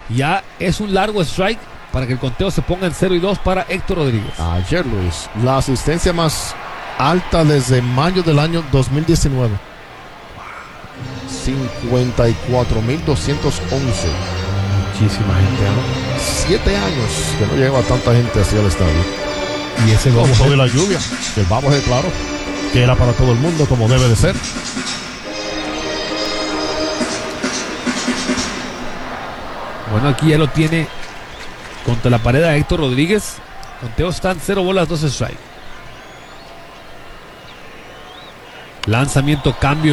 Ya es un largo strike para que el conteo se ponga en 0-2 para Héctor Rodríguez. Ayer, Luis, la asistencia más alta desde mayo del año 2019. 54,211. Muchísima gente, ¿no? 7 años que no llegaba tanta gente hacia el estadio. Y ese Como bobo de la lluvia. El babo es claro que era para todo el mundo, como debe de ser. Bueno, aquí ya lo tiene contra la pared a Héctor Rodríguez. Conteo está en 0 bolas, 2 strike. Lanzamiento, cambio.